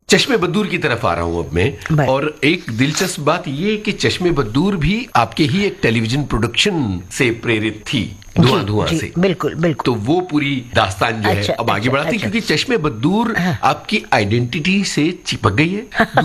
चश्मे बद्दूर की तरफ आ रहा हूं अब मैं, और एक दिलचस्प बात ये कि चश्मे बद्दूर भी आपके ही एक टेलीविजन प्रोडक्शन से प्रेरित थी, धुआं धुआं से। बिल्कुल बिल्कुल। तो वो पूरी दास्तान जो है अब आगे बढ़ाते हैं, क्योंकि चश्मे बद्दूर आपकी आइडेंटिटी से चिपक गई है।